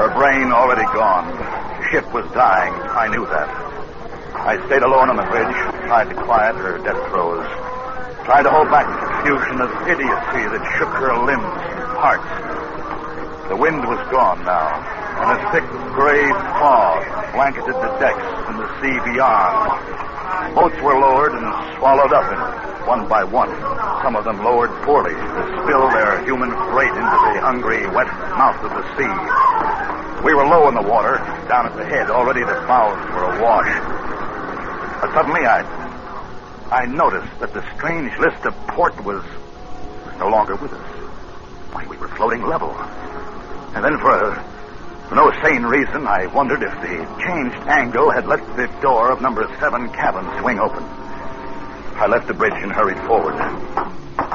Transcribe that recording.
Her brain already gone. The ship was dying. I knew that. I stayed alone on the bridge, tried to quiet her death throes, tried to hold back the confusion of idiocy that shook her limbs and parts. The wind was gone now, and a thick gray fog blanketed the decks and the sea beyond. Boats were lowered and swallowed up in it, one by one. Some of them lowered poorly to spill their human freight into the hungry, wet mouth of the sea. We were low in the water, down at the head, already the bows were awash. But suddenly I noticed that the strange list of port was no longer with us. Why, we were floating level. And then for no sane reason, I wondered if the changed angle had let the door of number 7 cabin swing open. I left the bridge and hurried forward.